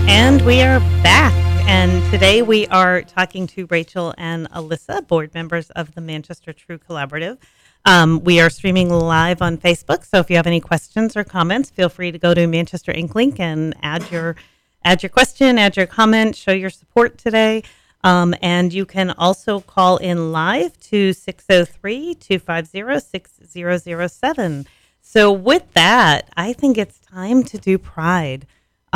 And we are back. And today we are talking to Rachel and Alyssa, board members of the Manchester True Collaborative. We are streaming live on Facebook, so if you have any questions or comments, feel free to go to Manchester Ink Link and add your question, add your comment, show your support today. And you can also call in live to 603-250-6007. So with that, I think it's time to do Pride.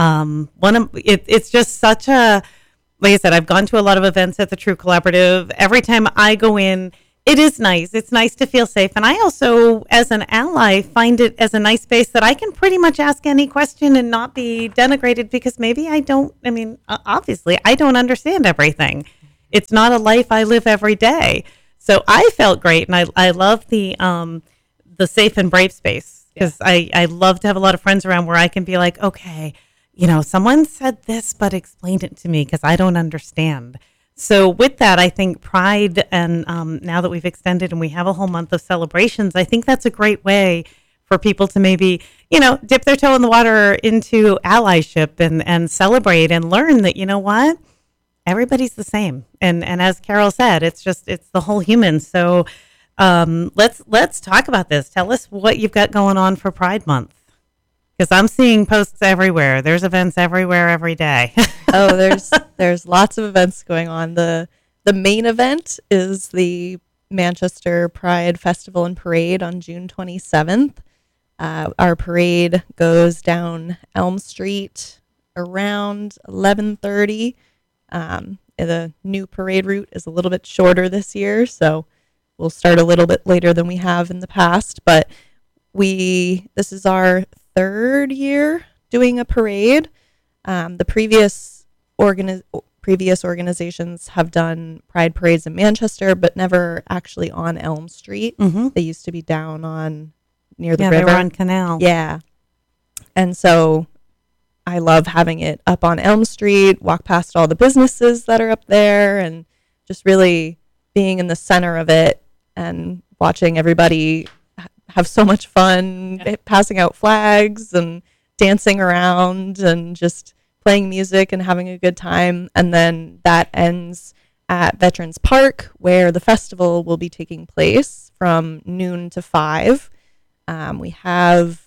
It's just such a, like I said, I've gone to a lot of events at the True Collaborative. Every time I go in, it is nice. It's nice to feel safe. And I also, as an ally, find it as a nice space that I can pretty much ask any question and not be denigrated because maybe obviously I don't understand everything. It's not a life I live every day. So I felt great. And I love the safe and brave space because I love to have a lot of friends around where I can be like, okay, someone said this, but explain it to me because I don't understand. So with that, I think Pride, and now that we've extended and we have a whole month of celebrations, I think that's a great way for people to maybe, dip their toe in the water into allyship and celebrate and learn that, what? Everybody's the same. And as Carol said, it's the whole human. So let's talk about this. Tell us what you've got going on for Pride Month. Because I'm seeing posts everywhere. There's events everywhere every day. Oh, there's lots of events going on. The main event is the Manchester Pride Festival and Parade on June 27th. Our parade goes down Elm Street around 11:30. The new parade route is a little bit shorter this year, so we'll start a little bit later than we have in the past. But this is our third year doing a parade. The previous organizations have done pride parades in Manchester, but never actually on Elm Street. Mm-hmm. They used to be down near the river. They were on Canal. Yeah. And so I love having it up on Elm Street, walk past all the businesses that are up there, and just really being in the center of it and watching everybody have so much fun, passing out flags and dancing around and just playing music and having a good time. And then that ends at Veterans Park, where the festival will be taking place from noon to 5. We have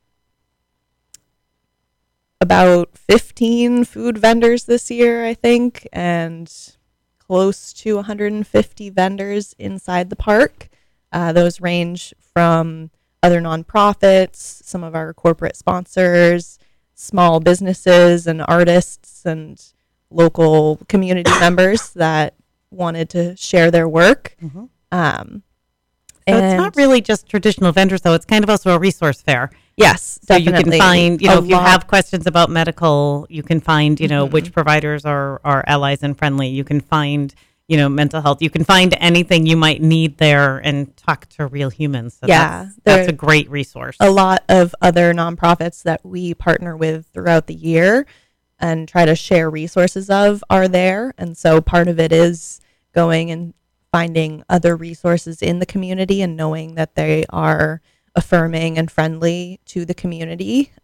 about 15 food vendors this year, I think, and close to 150 vendors inside the park. Those range from other nonprofits, some of our corporate sponsors, small businesses and artists and local community members that wanted to share their work. Mm-hmm. And it's not really just traditional vendors, though. It's kind of also a resource fair. Yes, so definitely. You can find, if you have questions about medical, you can find, which providers are allies and friendly. You can find, mental health. You can find anything you might need there and talk to real humans. So that's a great resource. A lot of other nonprofits that we partner with throughout the year and try to share resources of are there. And so part of it is going and finding other resources in the community and knowing that they are affirming and friendly to the community.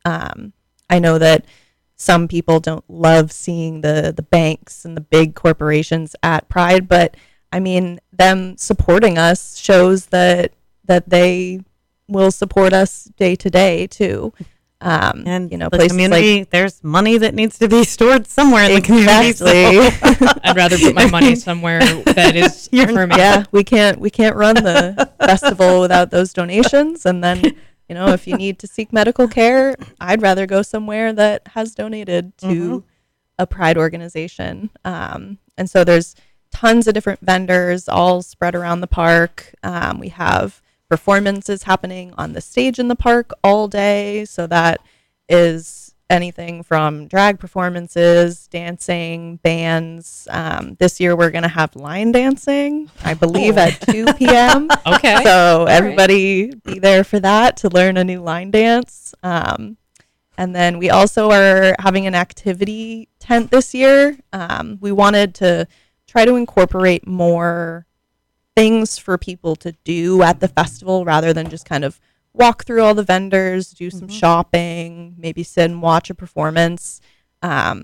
I know that some people don't love seeing the banks and the big corporations at Pride, but I mean, them supporting us shows that they will support us day to day too. And the community, there's money that needs to be stored somewhere in the community. So. I'd rather put my money somewhere that is for me. Yeah, we can't run the festival without those donations. And then, if you need to seek medical care, I'd rather go somewhere that has donated to a Pride organization. And so there's tons of different vendors all spread around the park. We have performances happening on the stage in the park all day. So that is anything from drag performances, dancing, bands. This year we're going to have line dancing, I believe, at 2 p.m. Okay. So everybody be there for that to learn a new line dance. And then we also are having an activity tent this year. We wanted to try to incorporate more things for people to do at the festival rather than just kind of walk through all the vendors, do some shopping, maybe sit and watch a performance.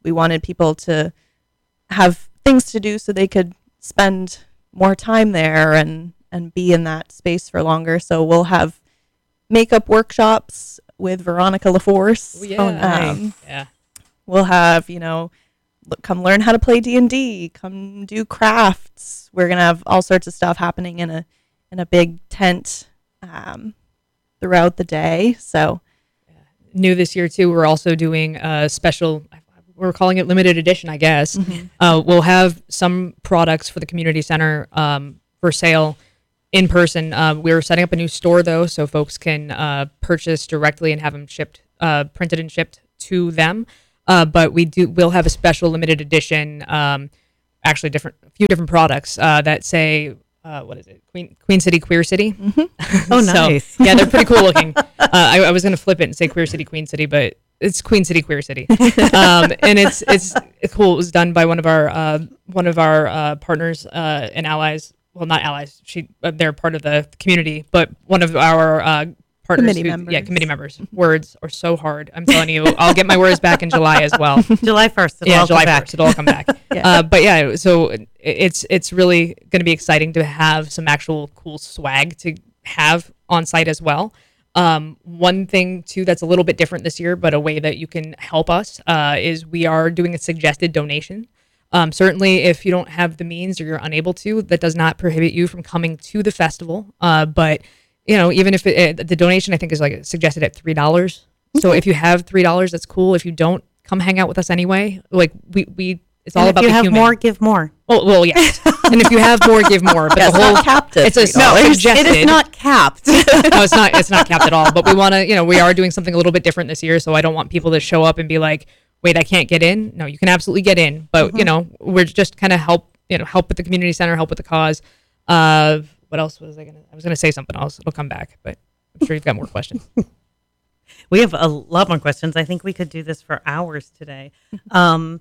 we wanted people to have things to do so they could spend more time there and be in that space for longer. So we'll have makeup workshops with Veronica LaForce. Oh, yeah. nice. Yeah. We'll have, come learn how to play D&D, come do crafts. We're going to have all sorts of stuff happening in a big tent throughout the day. So New this year too, we're also doing a special, we're calling it limited edition, I guess. We'll have some products for the community center for sale in person. We're setting up a new store though, so folks can purchase directly and have them shipped, printed and shipped to them. But we'll have a special limited edition, actually a few different products that say, what is it? Queen City, Queer City. Oh, nice. So, yeah, they're pretty cool looking. I was going to flip it and say Queer City, Queen City, but it's Queen City, Queer City. And it's cool. It was done by one of our partners and allies. Well, not allies. They're part of the community, but one of our partners, committee members. Words are so hard. I'm telling you, I'll get my words back in July as well. July 1st. July 1st. It'll all come back. But yeah, so it's really going to be exciting to have some actual cool swag to have on site as well. One thing too that's a little bit different this year, but a way that you can help us is we are doing a suggested donation. Certainly, if you don't have the means or you're unable to, that does not prohibit you from coming to the festival. But even if the donation, I think, is like suggested at $3. So if you have $3, that's cool. If you don't, come hang out with us anyway. Like it's all about the human. If you have more, give more. Oh, well, yes. And if you have more, give more. But the whole capped at $3. It is not capped. No, it's not capped at all. But we want to, we are doing something a little bit different this year. So I don't want people to show up and be like, wait, I can't get in. No, you can absolutely get in. But we're just kind of help with the community center, help with the cause. What else was I was gonna say something else. It'll come back, but I'm sure you've got more questions. We have a lot more questions. I think we could do this for hours today. And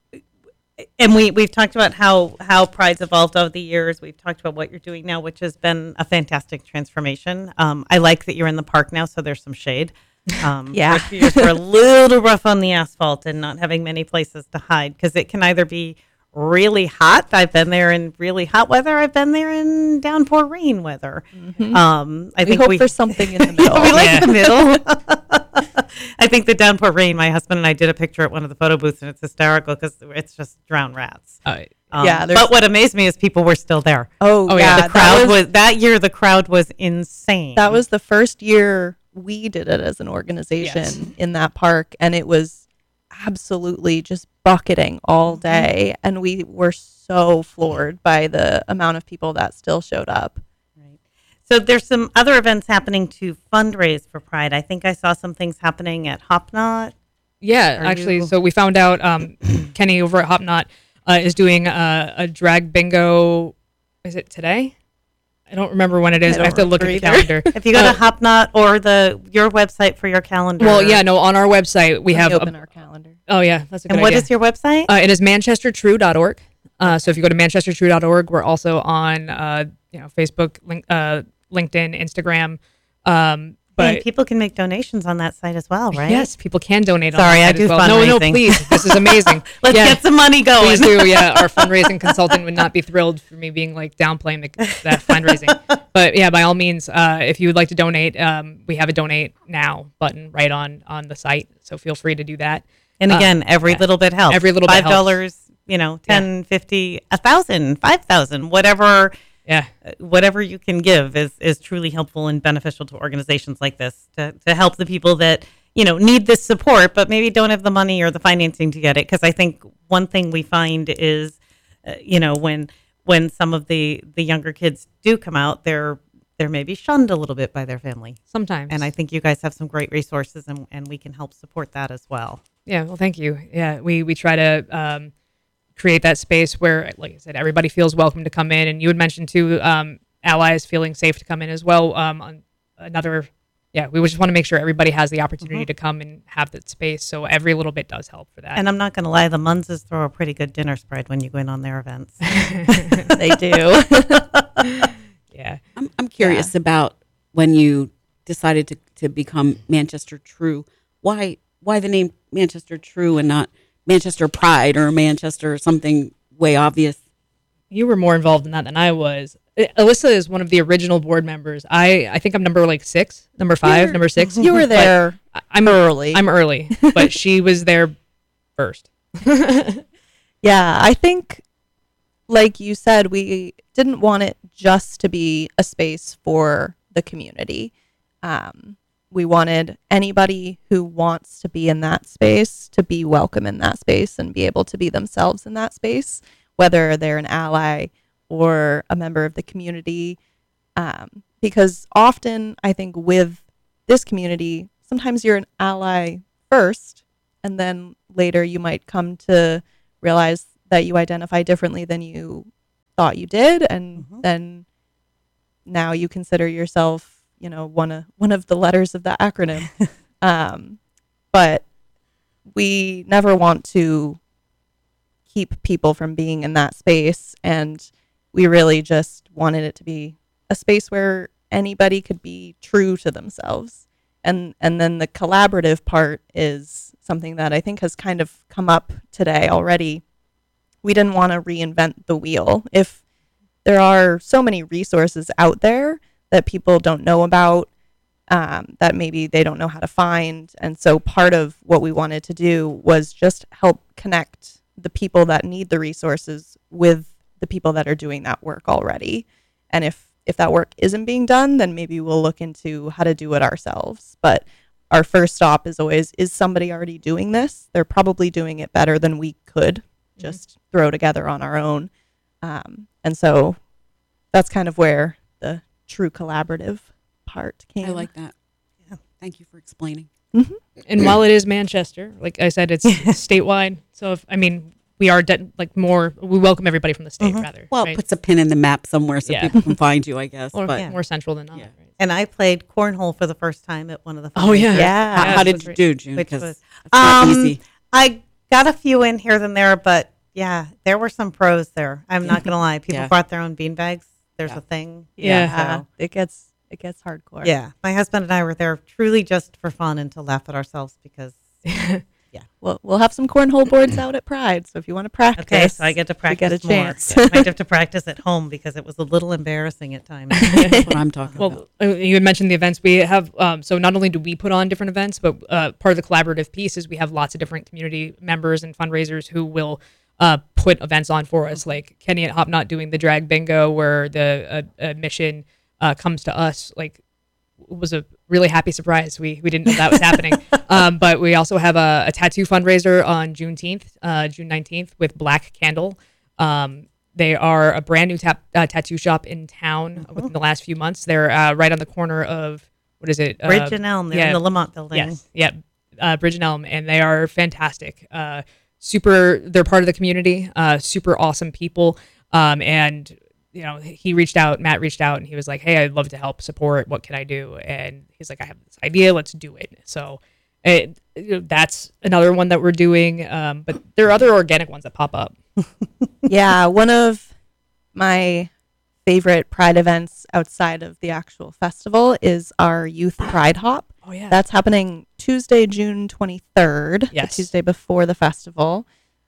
we've talked about how Pride's evolved over the years. We've talked about what you're doing now, which has been a fantastic transformation. I like that you're in the park now, so there's some shade. Yeah. First few years were a little rough on the asphalt and not having many places to hide, because it can either be really hot. I've been there in really hot weather. I've been there in downpour rain weather. I think we hope for something in the middle. we like the middle. I think the downpour rain, my husband and I did a picture at one of the photo booths, and it's hysterical because it's just drowned rats. But what amazed me is people were still there. Oh yeah. The crowd was that year. The crowd was insane. That was the first year we did it as an organization in that park, and it was absolutely just bucketing all day, and we were so floored by the amount of people that still showed up. Right. So there's some other events happening to fundraise for Pride. I think I saw some things happening at Hopknot. Yeah, actually, so we found out Kenny over at Hopknot is doing a drag bingo. Is it today? I don't remember when it is. I have to look at the calendar. If you go to Hopknot or your website for your calendar. Well, yeah, no, on our website we have open our calendar. Oh yeah, that's a good idea. And what idea. is your website? It is manchestertrue.org. So if you go to manchestertrue.org, we're also on Facebook, LinkedIn, Instagram. But and people can make donations on that site as well, right? Yes, people can donate. Sorry, on that I do as well. fundraising. No, please. This is amazing. Let's get some money going. Please do. Yeah, our fundraising consultant would not be thrilled for me being like downplaying that fundraising. But yeah, by all means, if you would like to donate, we have a donate now button right on the site. So feel free to do that. And again, every little bit helps. Every little bit helps. $5, 10, 50, 1,000, 5,000, whatever. Yeah. Whatever you can give is truly helpful and beneficial to organizations like this to help the people that, need this support, but maybe don't have the money or the financing to get it. Because I think one thing we find is, when some of the younger kids do come out, they're maybe shunned a little bit by their family. Sometimes. And I think you guys have some great resources and we can help support that as well. Yeah. Well, thank you. Yeah. We try to, create that space where, like I said, everybody feels welcome to come in. And you had mentioned too, allies feeling safe to come in as well. We just want to make sure everybody has the opportunity to come and have that space. So every little bit does help for that. And I'm not going to lie, the Munzes throw a pretty good dinner spread when you go in on their events. They do. Yeah. I'm curious about when you decided to become Manchester True. Why the name Manchester True and not Manchester Pride or Manchester something way obvious? You were more involved in that than I was. Alyssa is one of the original board members. I think I'm number like 6, number 5, number 6. You were there I'm early. I'm early, but she was there first. Yeah, I think, like you said, we didn't want it just to be a space for the community. We wanted anybody who wants to be in that space to be welcome in that space and be able to be themselves in that space, whether they're an ally or a member of the community. Because often, I think with this community, sometimes you're an ally first, and then later you might come to realize that you identify differently than you thought you did, and then now you consider yourself, one of the letters of the acronym. But we never want to keep people from being in that space, and we really just wanted it to be a space where anybody could be true to themselves. And then the collaborative part is something that I think has kind of come up today already. We didn't want to reinvent the wheel. If there are so many resources out there that people don't know about, that maybe they don't know how to find. And so part of what we wanted to do was just help connect the people that need the resources with the people that are doing that work already. And if that work isn't being done, then maybe we'll look into how to do it ourselves. But our first stop is always, is somebody already doing this? They're probably doing it better than we could just throw together on our own. And so that's kind of where the true collaborative part came. I like that. Yeah. Thank you for explaining. And while it is Manchester, like I said, it's statewide. So we are we welcome everybody from the state rather. Well, right? it puts a pin in the map somewhere so people can find you, I guess. Or but more central than not. Yeah. Right? And I played cornhole for the first time at one of the. Oh yeah, Yeah. how did you do, June? Which Because was it's not easy. I got a few in here than there, but yeah, there were some pros there. I'm not gonna lie. People Yeah. brought their own beanbags. There's Yeah. a thing. Yeah. So, It gets hardcore. yeah. My husband and I were there truly just for fun and to laugh at ourselves because. We'll have some cornhole boards out at Pride, so if you want to practice, Okay, so I get to practice get a more. chance. Yeah, I might have to practice at home because it was a little embarrassing at times. That's what I'm talking about. Well, you had mentioned the events we have. So not only do we put on different events, but part of the collaborative piece is we have lots of different community members and fundraisers who will put events on for us, like Kenny at Hopknot doing the drag bingo, where the admission comes to us. Like, was a really happy surprise. We didn't know that was happening. But we also have a tattoo fundraiser on June 19th with Black Candle. They are a brand new tattoo shop in town within the last few months. They're right on the corner of, what is it? Bridge and Elm. They're in the Lamont building. Yes. Yeah. Bridge and Elm. And they are fantastic. They're part of the community, super awesome people. And Matt reached out and he was like, hey, I'd love to help support. What can I do? And he's like, I have this idea. Let's do it. So that's another one that we're doing. But there are other organic ones that pop up. Yeah, one of my favorite Pride events outside of the actual festival is our Youth Pride Hop. Oh, yeah. That's happening Tuesday, June 23rd, Yes. the Tuesday before the festival.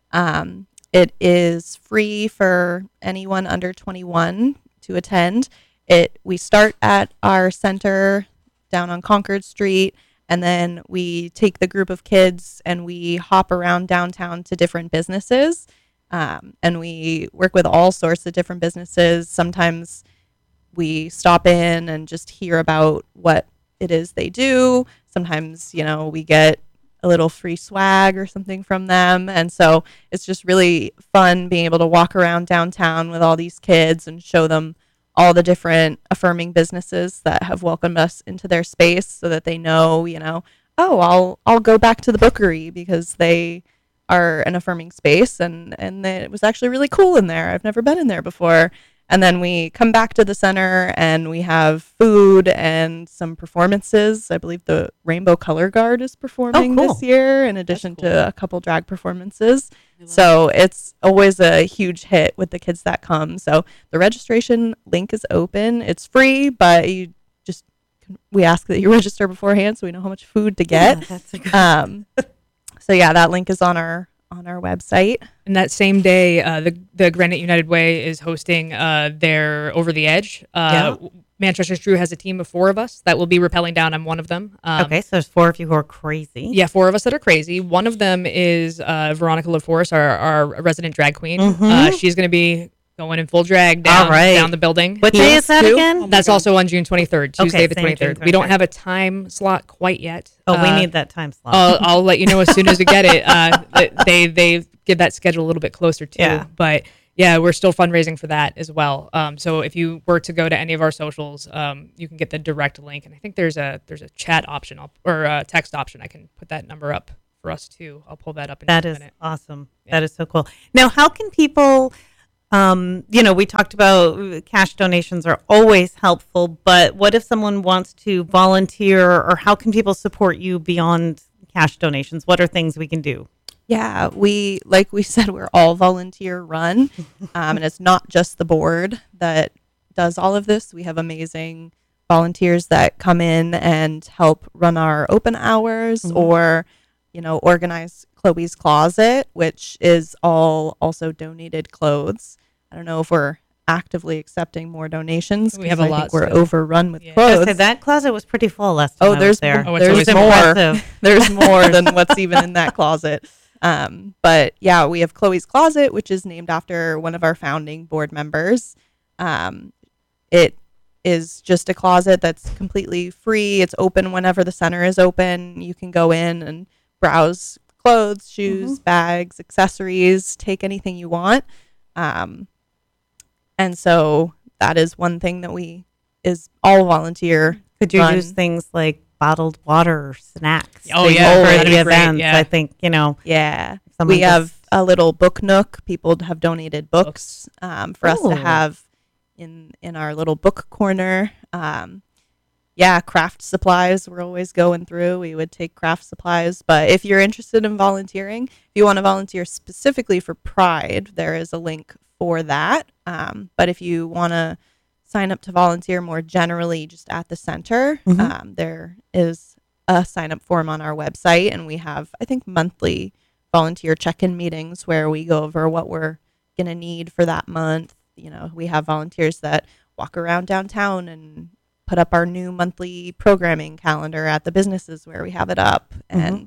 It is free for anyone under 21 to attend. We start at our center down on Concord Street, and then we take the group of kids and we hop around downtown to different businesses. And we work with all sorts of different businesses. Sometimes we stop in and just hear about what it is they do. Sometimes, we get a little free swag or something from them. And so it's just really fun being able to walk around downtown with all these kids and show them all the different affirming businesses that have welcomed us into their space so that they know, oh, I'll go back to the Bookery because they are an affirming space and it was actually really cool in there. I've never been in there before. And then we come back to the center and we have food and some performances. I believe the Rainbow Color Guard is performing cool. this year in addition to a couple drag performances. So it's always a huge hit with the kids that come. So the registration link is open. It's free, but we ask that you register beforehand so we know how much food to get. Yeah, that's a good. So yeah, that link is on our on our website. And that same day, the Granite United Way is hosting their Over the Edge. Manchester's True has a team of 4 of us that will be rappelling down. I'm one of them. Okay, so there's 4 of you who are crazy. Yeah, 4 of us that are crazy. One of them is Veronica LaForce, our resident drag queen. She's going to be going in full drag down the building. What day is that again? That's also on June 23rd, Tuesday the same 23rd. June We don't 23rd. have a time slot quite yet. Oh, we need that time slot. I'll let you know as soon as we get it. They give that schedule a little bit closer too. Yeah. But yeah, we're still fundraising for that as well. So if you were to go to any of our socials, you can get the direct link. And I think there's a chat option or a text option. I can put that number up for us too. I'll pull that up in That just is a minute. awesome. Yeah. That is so cool. Now, how can people, we talked about cash donations are always helpful, but what if someone wants to volunteer, or how can people support you beyond cash donations? What are things we can do? Yeah, like we said, we're all volunteer run, and it's not just the board that does all of this. We have amazing volunteers that come in and help run our open hours, or organize Chloe's Closet, which is all also donated clothes. I don't know if we're actively accepting more donations. We have a I lot think we're still. overrun with I was clothes. gonna say, that closet was pretty full last time I was there's there. Oh, it's there's always more. impressive. There's more than what's even in that closet. But yeah, we have Chloe's Closet, which is named after one of our founding board members. It is just a closet that's completely free. It's open whenever the center is open. You can go in and browse clothes, shoes, bags, accessories, take anything you want. And so that is one thing that is all volunteer. Could you run. use things like bottled water or snacks? Oh, things yeah, for that'd the be great, events. yeah. I think, Yeah. someone We have just- a little book nook. People have donated books for us Ooh. to have in our little book corner. Craft supplies we're always going through. We would take craft supplies. But if you're interested in volunteering, if you want to volunteer specifically for Pride, there is a link for that. But if you want to sign up to volunteer more generally just at the center, there is a sign up form on our website. And we have, I think, monthly volunteer check-in meetings where we go over what we're going to need for that month. We have volunteers that walk around downtown and put up our new monthly programming calendar at the businesses where we have it up. And,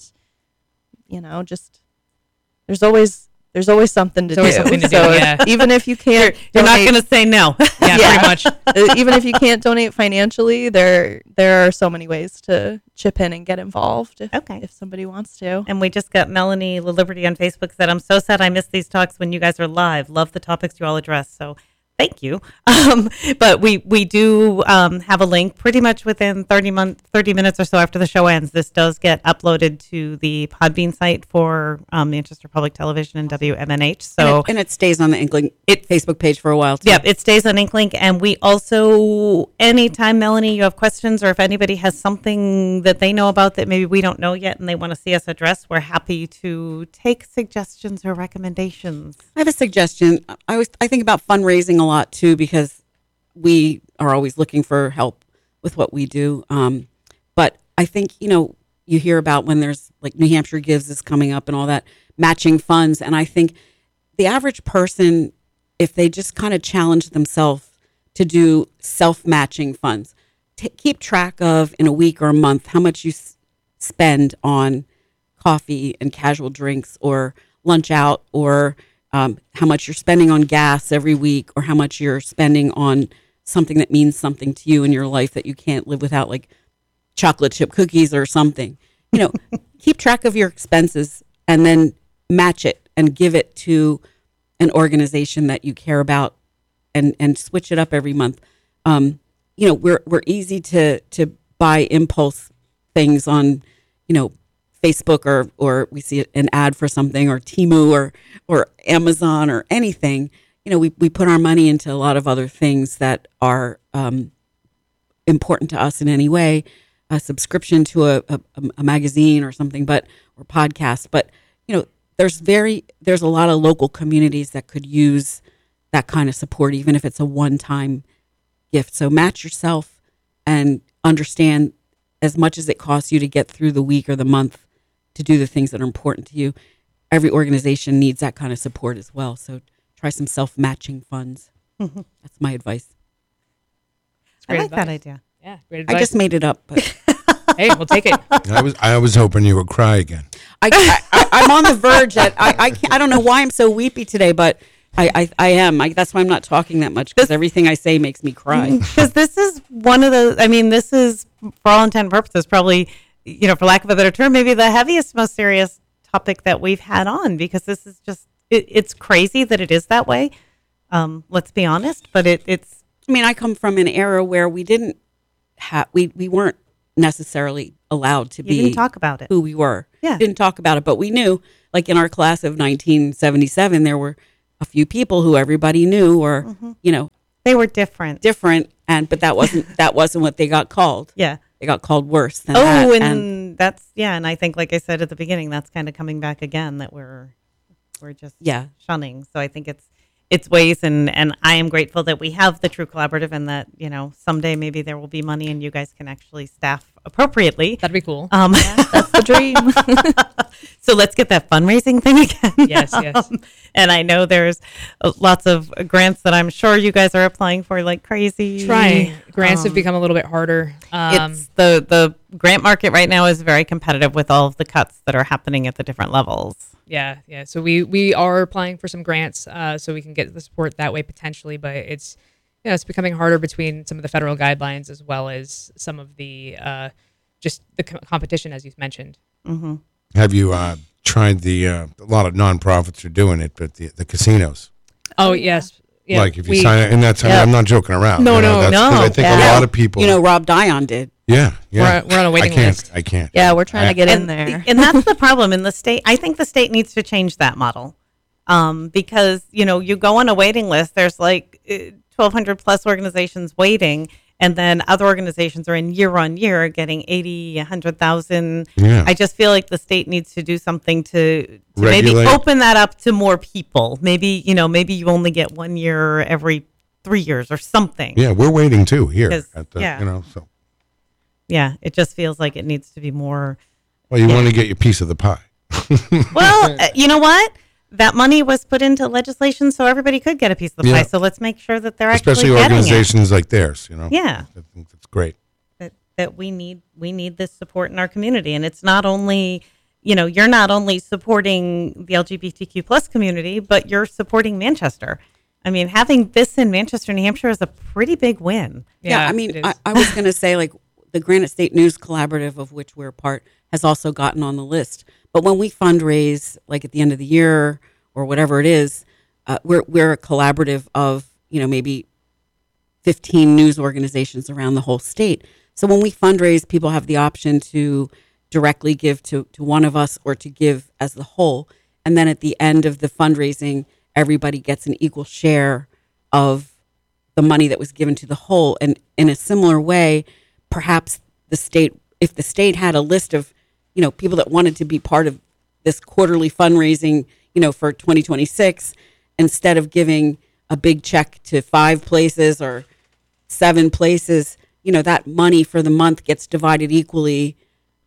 just there's always something to There's always do. something to do, So yeah. even if you can't, You're not donate- going to say no. Yeah, Yeah. pretty much. even if you can't donate financially, there are so many ways to chip in and get involved if somebody wants to. And we just got Melanie LaLiberty on Facebook said, I'm so sad I missed these talks when you guys are live. Love the topics you all address. So thank you. But we do have a link pretty much within 30 minutes or so after the show ends. This does get uploaded to the Podbean site for Manchester Public Television and WMNH. So and it stays on the Inkling Facebook page for a while too. Yep, it stays on Inklink. And we also, anytime, Melanie, you have questions, or if anybody has something that they know about that maybe we don't know yet and they want to see us address, we're happy to take suggestions or recommendations. I have a suggestion. I think about fundraising a lot too, because we are always looking for help with what we do. But I think, you hear about when there's like New Hampshire Gives is coming up and all that, matching funds. And I think the average person, if they just kind of challenge themselves to do self-matching funds, keep track of in a week or a month how much you spend on coffee and casual drinks or lunch out, or how much you're spending on gas every week, or how much you're spending on something that means something to you in your life that you can't live without, like chocolate chip cookies or something. Keep track of your expenses and then match it and give it to an organization that you care about, and switch it up every month. We're easy to buy impulse things on, Facebook, or we see an ad for something, or Temu or Amazon or anything. We put our money into a lot of other things that are important to us in any way, a subscription to a magazine or something, or podcast. But there's a lot of local communities that could use that kind of support, even if it's a one-time gift. So match yourself and understand as much as it costs you to get through the week or the month to do the things that are important to you. every organization needs that kind of support as well. So try some self-matching funds. That's my advice. I like that advice. idea. Yeah, great advice. I just made it up, but Hey, we'll take it. I was hoping you would cry again. I'm on the verge. I don't know why I'm so weepy today, but I am. That's why I'm not talking that much, because everything I say makes me cry. Because this is one of the, I mean, this is, for all intent and purposes, probably, for lack of a better term, maybe the heaviest, most serious topic that we've had on, because this is just, it's crazy that it is that way. Let's be honest, but it's. I mean, I come from an era where we didn't have, we weren't necessarily allowed to be. You didn't talk about it. Who we were. Yeah. Didn't talk about it, but we knew, like in our class of 1977, there were a few people who everybody knew, or, They were different. but that wasn't what they got called. Yeah. They got called worse than that. And that's, and I think, like I said at the beginning, that's kind of coming back again, that we're just shunning. So I think it's ways, and I am grateful that we have the True Collaborative, and that, someday maybe there will be money and you guys can actually staff appropriately. That'd be cool. That's the dream. So let's get that fundraising thing again. Yes. And I know there's lots of grants that I'm sure you guys are applying for like crazy. Trying. Grants have become a little bit harder. It's the grant market right now is very competitive with all of the cuts that are happening at the different levels. Yeah. So we are applying for some grants, so we can get the support that way potentially, but it's becoming harder between some of the federal guidelines as well as some of the just the competition, as you mentioned. Mm-hmm. Have you tried a lot of nonprofits are doing it, but the casinos? Oh yes. Yeah, like if you sign it, and I'm not joking around. No, that's 'cause I think a lot of people. Rob Dion did. Yeah. We're on a waiting list. I can't. Yeah, we're trying to get in there. And that's the problem in the state. I think the state needs to change that model, because you go on a waiting list. There's like 1,200 plus organizations waiting, and then other organizations are in year on year getting 80, 100,000. Yeah. I just feel like the state needs to do something to maybe Regulate. open that up to more people. Maybe you only get 1 year every 3 years or something. Yeah, we're waiting too here. 'Cause, At the, yeah. So. Yeah, it just feels like it needs to be more. Well, you want to get your piece of the pie. Well, you know what? That money was put into legislation so everybody could get a piece of the Yeah. pie. So let's make sure that they're Especially actually getting organizations like theirs, Yeah. I think that's great. That we need this support in our community, and it's not only you're not only supporting the LGBTQ plus community, but you're supporting Manchester. I mean, having this in Manchester, New Hampshire, is a pretty big win. Yeah, I it mean, is. I was going to say, like, the Granite State News Collaborative, of which we're a part, has also gotten on the list. But when we fundraise, like at the end of the year or whatever it is, we're a collaborative of maybe 15 news organizations around the whole state. So when we fundraise, people have the option to directly give to one of us or to give as the whole. And then at the end of the fundraising, everybody gets an equal share of the money that was given to the whole. And in a similar way, perhaps if the state had a list of, people that wanted to be part of this quarterly fundraising, for 2026, instead of giving a big check to 5 places or 7 places, that money for the month gets divided equally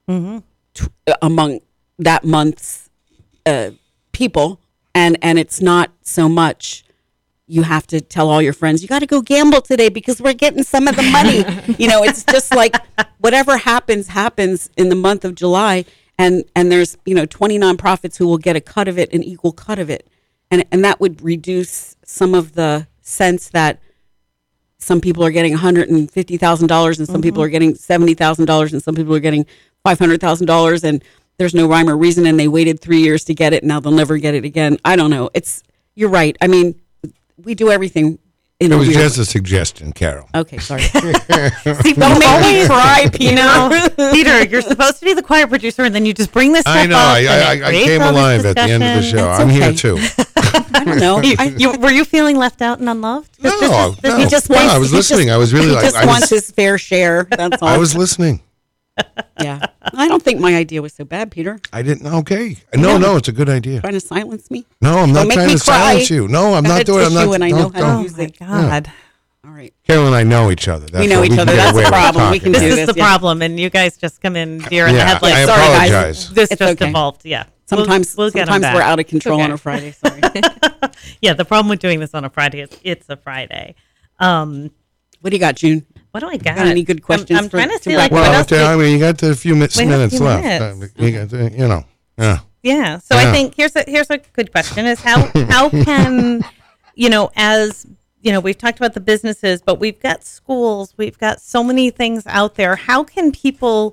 among that month's people. And it's not so much you have to tell all your friends, you got to go gamble today because we're getting some of the money. It's just like whatever happens in the month of July. And there's, 20 nonprofits who will get a cut of it, an equal cut of it. And that would reduce some of the sense that some people are getting $150,000 and some people are getting $70,000 and some people are getting $500,000 and there's no rhyme or reason and they waited 3 years to get it and now they'll never get it again. I don't know. You're right. I mean, we do everything in It a was weird just a suggestion, Carol. Okay, sorry. See, Don't make me cry, Peter. Peter, you're supposed to be the quiet producer, and then you just bring this stuff I know. up. and I it creates came all this alive at the end of the discussion. show. It's I'm here okay. too. I don't know. Were you feeling left out and unloved? 'Cause No, this is- He just wants, I was listening. I was really he like, just wants his fair share. That's all. I was listening. Yeah. I don't think my idea was so bad, Peter. I didn't. Okay. No, it's a good idea. Trying to silence me? No, I'm not Don't make trying me to silence cry. you. No, I'm I not had doing it. I'm tissue not. and I know how to don't. Oh use my it. God! All right. Carol and I know each other. That's We know why each can other. get That's away the with problem. We talking. can This do is this, the yeah. problem, and you guys just come in deer in the Yeah, headlights. I Sorry, guys. apologize. This It's just okay. evolved. Yeah. Sometimes, we'll get 'em sometimes we're back. out of control on Okay. a Friday. Sorry. Yeah, the problem with doing this on a Friday is it's a Friday. What do you got, June? What do I got? Got any good questions I'm for- trying to to see wrap like it what Well, else. I mean, you got a few We have a minutes few left. minutes. You got, yeah. Yeah. So I Yeah. think here's a good question: is how can as we've talked about the businesses, but we've got schools, we've got so many things out there. How can people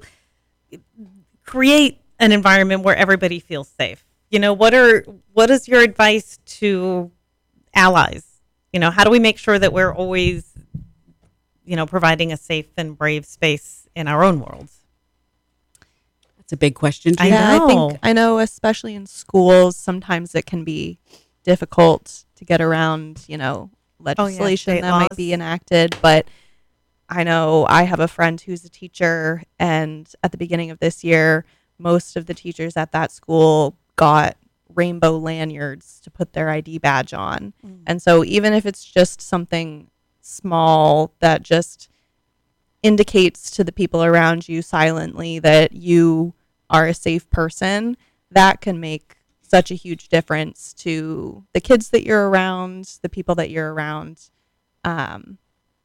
create an environment where everybody feels safe? What is your advice to allies? How do we make sure that we're always providing a safe and brave space in our own worlds? That's a big question. June. I know. I know, especially in schools, sometimes it can be difficult to get around, legislation state that might laws. be enacted. But I know I have a friend who's a teacher, and at the beginning of this year, most of the teachers at that school got rainbow lanyards to put their ID badge on. And so even if it's just something small that just indicates to the people around you silently that you are a safe person, that can make such a huge difference to the kids that you're around, the people that you're around. And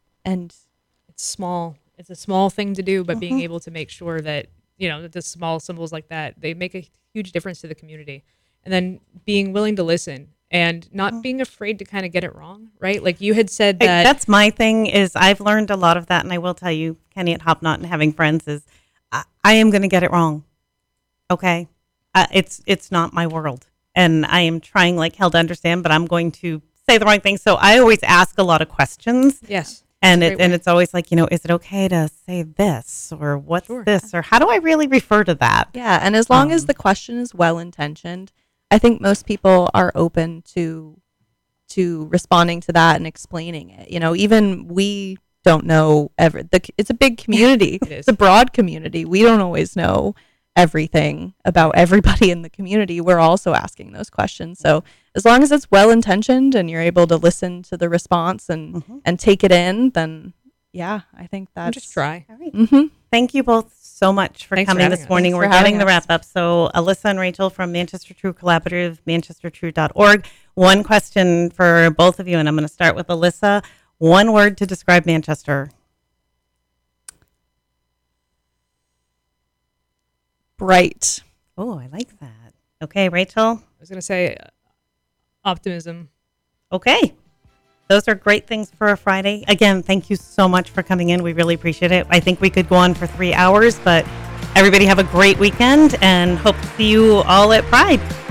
It's small. It's a small thing to do, but being able to make sure that that the small symbols like that, they make a huge difference to the community. And then being willing to listen and not being afraid to kind of get it wrong, right? Like you had said that. That's my thing. Is I've learned a lot of that, and I will tell you, Kenny at Hopknot and having friends is, I am going to get it wrong. Okay, it's not my world, and I am trying like hell to understand, but I'm going to say the wrong thing. So I always ask a lot of questions. Yes. And That's a great way. it's always like, is it okay to say this, or what's Sure. this, or how do I really refer to that? yeah, and as long as the question is well intentioned, I think most people are open to responding to that and explaining it. Even we don't know it's a big community. It is. It's a broad community. We don't always know everything about everybody in the community. We're also asking those questions. So as long as it's well intentioned and you're able to listen to the response and take it in, then yeah, I think And that's just try. All right. Mm-hmm. Thank you both so much for Thanks for coming having this us. morning. Thanks We're for having getting the us. wrap up. So Alyssa and Rachel from Manchester True Collaborative, manchestertrue.org. One question for both of you, and I'm going to start with Alyssa. One word to describe Manchester. bright. Oh, I like that. Okay, Rachel. I was going to say optimism. Okay. Those are great things for a Friday. Again, thank you so much for coming in. We really appreciate it. I think we could go on for 3 hours, but everybody have a great weekend and hope to see you all at Pride.